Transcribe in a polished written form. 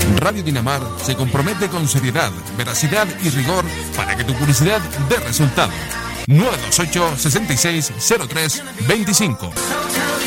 Radio Dinamar se compromete con seriedad, veracidad y rigor para que tu publicidad dé resultado. 928-660325.